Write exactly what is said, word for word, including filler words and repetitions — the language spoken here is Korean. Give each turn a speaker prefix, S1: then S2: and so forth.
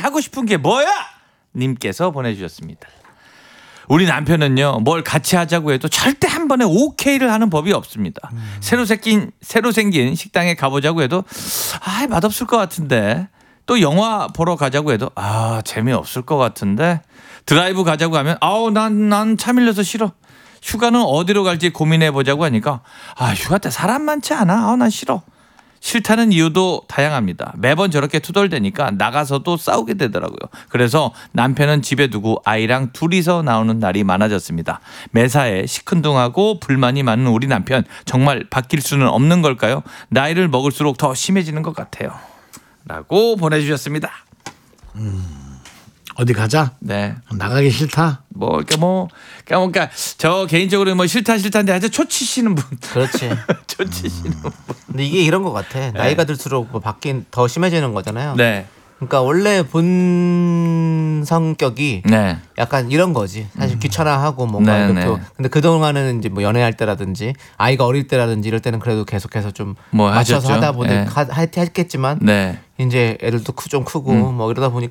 S1: 하고 싶은 게 뭐야? 님께서 보내주셨습니다. 우리 남편은요, 뭘 같이 하자고 해도 절대 한 번에 오케이를 하는 법이 없습니다. 음. 새로 생긴 새로 생긴 식당에 가보자고 해도 아, 맛없을 것 같은데, 또 영화 보러 가자고 해도 아, 재미없을 것 같은데, 드라이브 가자고 하면 아우 난 난 차 밀려서 싫어. 휴가는 어디로 갈지 고민해 보자고 하니까 아, 휴가 때 사람 많지 않아. 아, 난 싫어. 싫다는 이유도 다양합니다. 매번 저렇게 투덜대니까 나가서도 싸우게 되더라고요. 그래서 남편은 집에 두고 아이랑 둘이서 나오는 날이 많아졌습니다. 매사에 시큰둥하고 불만이 많은 우리 남편, 정말 바뀔 수는 없는 걸까요? 나이를 먹을수록 더 심해지는 것 같아요. 라고 보내주셨습니다.
S2: 음. 어디 가자?
S1: 네.
S2: 나가기 싫다?
S1: 뭐, 이렇게 뭐, 그러니까, 그러니까 저 개인적으로 뭐 싫다, 싫다인데 아주 초치시는 분.
S3: 그렇지.
S1: 초치시는 분.
S3: 근데 이게 이런 것 같아.
S1: 네.
S3: 나이가 들수록 뭐 바뀐 더 심해지는 거잖아요.
S1: 네.
S3: 그러니까 원래 본 성격이
S1: 네.
S3: 약간 이런 거지. 사실
S1: 음.
S3: 귀찮아하고 뭔가
S1: 네,
S3: 이렇게.
S1: 네.
S3: 근데 그 동안은 이제 뭐 연애할 때라든지 아이가 어릴 때라든지 이럴 때는 그래도 계속해서 좀
S1: 뭐
S3: 맞춰서
S1: 하셨죠?
S3: 하다 보니
S1: 네.
S3: 하, 했겠지만
S1: 네.
S3: 이제 애들도 크, 좀 크고
S1: 음.
S3: 뭐 이러다 보니까